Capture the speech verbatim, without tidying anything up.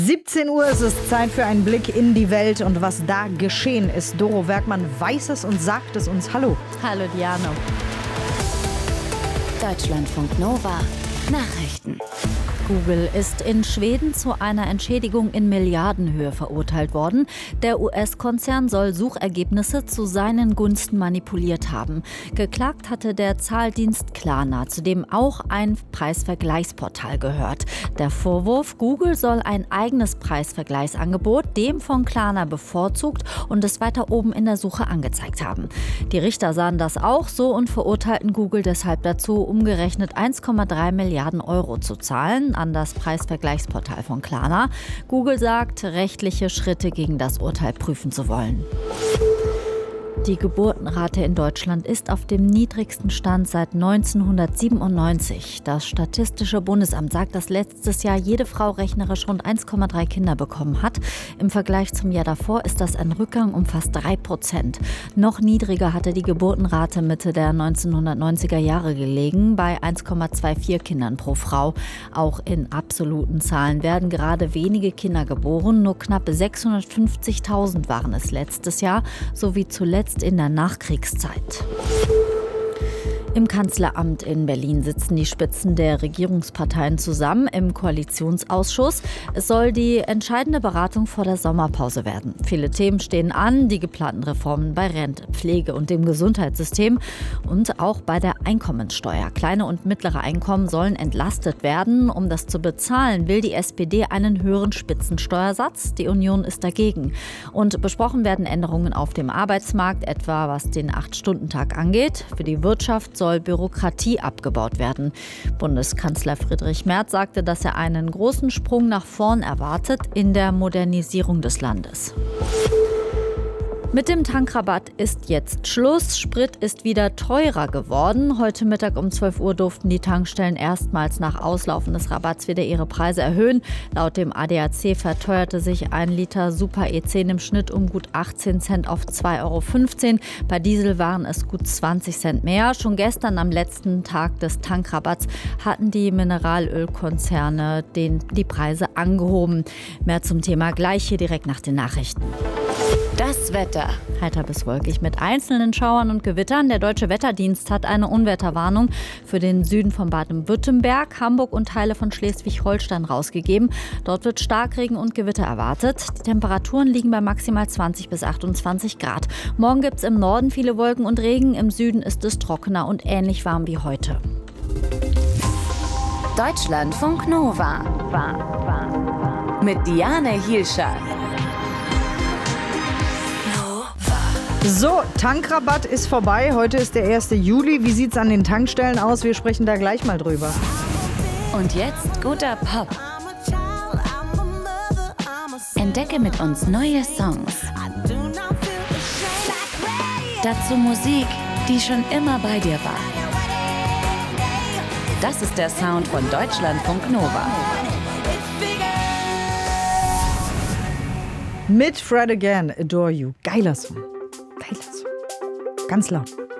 siebzehn Uhr ist es Zeit für einen Blick in die Welt und was da geschehen ist. Doro Werkmann weiß es und sagt es uns. Hallo. Hallo Diana. Deutschlandfunk Nova Nachrichten. Google ist in Schweden zu einer Entschädigung in Milliardenhöhe verurteilt worden. Der U S-Konzern soll Suchergebnisse zu seinen Gunsten manipuliert haben. Geklagt hatte der Zahldienst Klarna, zu dem auch ein Preisvergleichsportal gehört. Der Vorwurf: Google soll ein eigenes Preisvergleichsangebot dem von Klarna bevorzugt und es weiter oben in der Suche angezeigt haben. Die Richter sahen das auch so und verurteilten Google deshalb dazu, umgerechnet eins Komma drei Milliarden Euro zu zahlen an das Preisvergleichsportal von Klarna. Google sagt, rechtliche Schritte gegen das Urteil prüfen zu wollen. Die Geburtenrate in Deutschland ist auf dem niedrigsten Stand seit neunzehnhundertsiebenundneunzig. Das Statistische Bundesamt sagt, dass letztes Jahr jede Frau rechnerisch rund eins Komma drei Kinder bekommen hat. Im Vergleich zum Jahr davor ist das ein Rückgang um fast drei Prozent. Noch niedriger hatte die Geburtenrate Mitte der neunzehnhundertneunziger Jahre gelegen, bei eins Komma vierundzwanzig Kindern pro Frau. Auch in absoluten Zahlen werden gerade wenige Kinder geboren. Nur knapp sechshundertfünfzigtausend waren es letztes Jahr, sowie zuletzt in der Nachkriegszeit. Im Kanzleramt in Berlin sitzen die Spitzen der Regierungsparteien zusammen im Koalitionsausschuss. Es soll die entscheidende Beratung vor der Sommerpause werden. Viele Themen stehen an, die geplanten Reformen bei Rente, Pflege und dem Gesundheitssystem und auch bei der Einkommenssteuer. Kleine und mittlere Einkommen sollen entlastet werden. Um das zu bezahlen, will die S P D einen höheren Spitzensteuersatz. Die Union ist dagegen. Und besprochen werden Änderungen auf dem Arbeitsmarkt, etwa was den acht-Stunden-Tag angeht. Für die Wirtschaft soll Bürokratie abgebaut werden. Bundeskanzler Friedrich Merz sagte, dass er einen großen Sprung nach vorn erwartet in der Modernisierung des Landes. Mit dem Tankrabatt ist jetzt Schluss. Sprit ist wieder teurer geworden. Heute Mittag um zwölf Uhr durften die Tankstellen erstmals nach Auslaufen des Rabatts wieder ihre Preise erhöhen. Laut dem A D A C verteuerte sich ein Liter Super E zehn im Schnitt um gut achtzehn Cent auf zwei Euro fünfzehn. Bei Diesel waren es gut zwanzig Cent mehr. Schon gestern am letzten Tag des Tankrabatts hatten die Mineralölkonzerne den, die Preise angehoben. Mehr zum Thema gleich hier direkt nach den Nachrichten. Das Wetter. Heiter bis wolkig mit einzelnen Schauern und Gewittern. Der Deutsche Wetterdienst hat eine Unwetterwarnung für den Süden von Baden-Württemberg, Hamburg und Teile von Schleswig-Holstein rausgegeben. Dort wird Starkregen und Gewitter erwartet. Die Temperaturen liegen bei maximal zwanzig bis achtundzwanzig Grad. Morgen gibt es im Norden viele Wolken und Regen. Im Süden ist es trockener und ähnlich warm wie heute. Deutschlandfunk Nova. Mit Diane Hielscher. So, Tankrabatt ist vorbei. Heute ist der erste Juli. Wie sieht's an den Tankstellen aus? Wir sprechen da gleich mal drüber. Und jetzt guter Pop. Entdecke mit uns neue Songs. Dazu Musik, die schon immer bei dir war. Das ist der Sound von Deutschlandfunk Nova. Mit Fred Again, Adore You. Geiler Song. Geiler Song. Ganz laut.